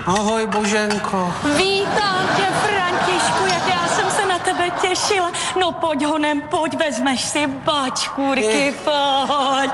Ahoj, Boženko. Vítám tě, Františku, jak já jsem se na tebe těšila. No pojď honem, pojď, vezmeš si bačkůrky, pojď.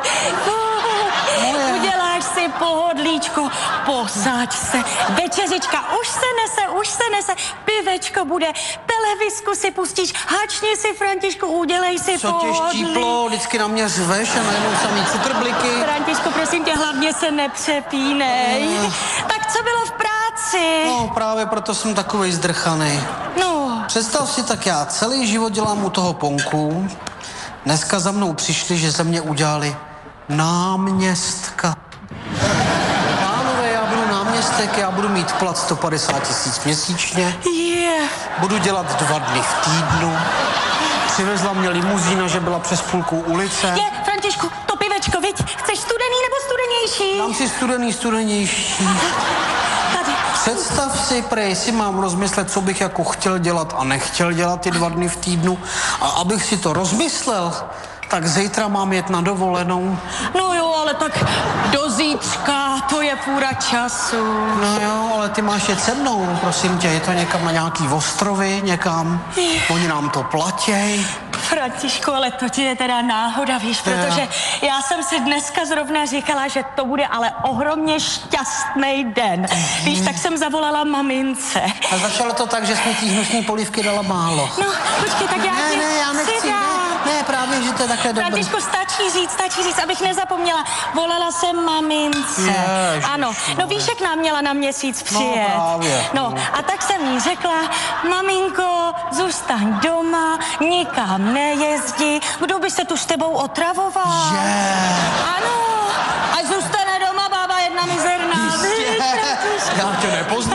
Uděláš si pohodlíčko, posaď se. Večeřička už se nese, pivečko bude, televizku si pustíš, hačni si, Františku, udělej si Co tě pohodlí. štíplo, vždycky na mě řveš a najednou samý cukrbliky. Františku, prosím tě, hlavně se nepřepínej. Tak co bylo v práci? No, právě proto jsem takovej zdrchanej. No, Představ si, tak já celý život dělám u toho Ponku. Dneska za mnou přišli, že ze mě udělali náměstka. Pánové, já budu náměstek, já budu mít plat 150 000 měsíčně. Budu dělat 2 dny v týdnu. Přivezla mě limuzína, že byla přes půlku ulice. Františku, to pivečko, viď? Chceš studený nebo studenější? Dám si studenější. Tady. Představ si, prej, si mám rozmyslet, co bych jako chtěl dělat a nechtěl dělat ty 2 dny v týdnu. A abych si to rozmyslel, tak zítra mám jet na dovolenou. No jo, ale tak do zítřka, to je půra času. No jo, ale ty máš jet se mnou, prosím tě, je to někam na nějaký ostrovy, někam. Oni nám to platěj. Františku, ale to ti je teda náhoda, víš, protože já jsem si dneska zrovna říkala, že to bude ale ohromně šťastný den. Víš, tak jsem zavolala mamince. A začalo to tak, že jsme tí hnusný polívky dala málo. No, počkej, tak já ti já nechci, ne, právě, že to je také dobrý. Františku, stačí říct, abych nezapomněla. Volala jsem mamince. Ježiš, Ano, no víš, jak nám měla na měsíc přijet. No, právě. No, a tak jsem jí řekla, maminko, zůstaň doma, nikam nejezdi, kdo by se tu s tebou otravoval? Ano, ať zůstane doma bába jedna mizerná. Já tě nepoznám.